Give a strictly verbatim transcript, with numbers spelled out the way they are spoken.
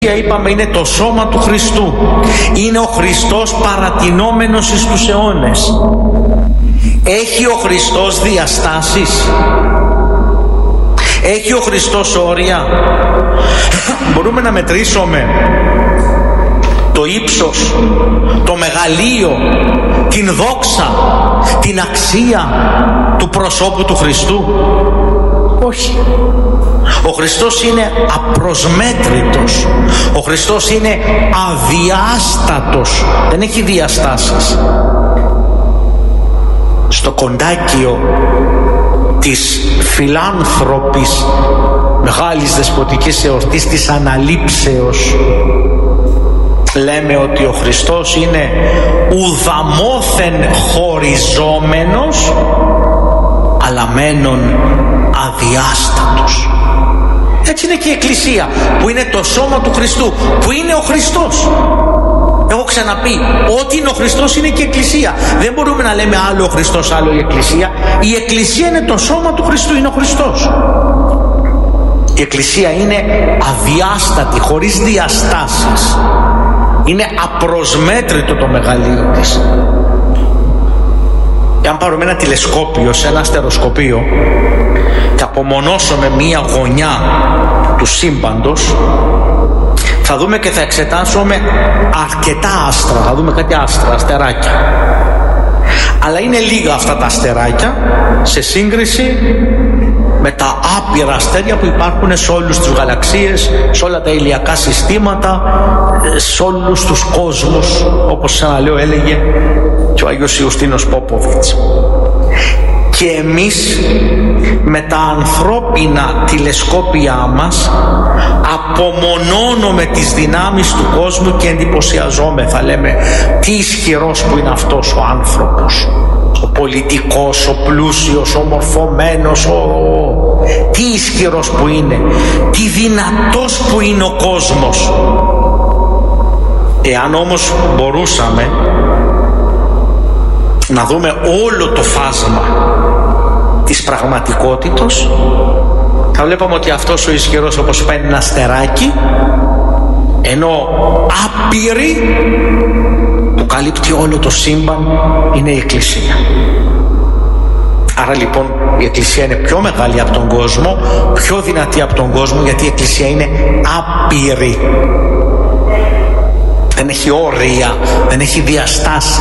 Είπαμε είναι το σώμα του Χριστού. Είναι ο Χριστός παρατηνόμενος εις τους αιώνες. Έχει ο Χριστός διαστάσεις? Έχει ο Χριστός όρια? Μπορούμε να μετρήσουμε το ύψος, το μεγαλείο, την δόξα, την αξία του προσώπου του Χριστού? Όχι. Ο Χριστός είναι απροσμέτρητος. Ο Χριστός είναι αδιάστατος. Δεν έχει διαστάσεις. Στο κοντάκιο της φιλάνθρωπης μεγάλης δεσποτικής εορτής της Αναλήψεως λέμε ότι ο Χριστός είναι ουδαμόθεν χωριζόμενος αλλά μένον αδιάστατος. Έτσι είναι και η Εκκλησία που είναι το σώμα του Χριστού, που είναι ο Χριστός. Έχω ξαναπεί, ό,τι είναι ο Χριστός είναι και η Εκκλησία. Δεν μπορούμε να λέμε άλλο ο Χριστός, άλλο η Εκκλησία. Η Εκκλησία είναι το σώμα του Χριστού, είναι ο Χριστός. Η Εκκλησία είναι αδιάστατη, χωρίς διαστάσεις. Είναι απροσμέτρητο το μεγαλείο της. Εάν πάρουμε ένα τηλεσκόπιο σε ένα αστεροσκοπείο και απομονώσουμε μία γωνιά του σύμπαντος, θα δούμε και θα εξετάσουμε αρκετά άστρα, θα δούμε κάτι άστρα, αστεράκια. Αλλά είναι λίγα αυτά τα αστεράκια σε σύγκριση με τα άπειρα αστέρια που υπάρχουν σε όλους τους γαλαξίες, σε όλα τα ηλιακά συστήματα, σε όλους τους κόσμους, όπως ξαναλέω έλεγε και ο Άγιος Ιουστίνος Πόποβιτς. Και εμείς με τα ανθρώπινα τηλεσκόπια μας απομονώνουμε τις δυνάμεις του κόσμου και εντυπωσιαζόμεθα. Λέμε τι ισχυρός που είναι αυτός ο άνθρωπος, ο πολιτικός, ο πλούσιος, ο μορφωμένος, ο... τι ισχυρός που είναι, τι δυνατός που είναι ο κόσμος. Εάν όμως μπορούσαμε να δούμε όλο το φάσμα της πραγματικότητος, θα βλέπαμε ότι αυτός ο ισχυρός, όπως παίρνει ένα αστεράκι, ενώ άπειρη που καλύπτει όλο το σύμπαν είναι η Εκκλησία. Άρα λοιπόν η Εκκλησία είναι πιο μεγάλη από τον κόσμο, πιο δυνατή από τον κόσμο, γιατί η Εκκλησία είναι άπειρη. Δεν έχει όρια, δεν έχει διαστάσεις.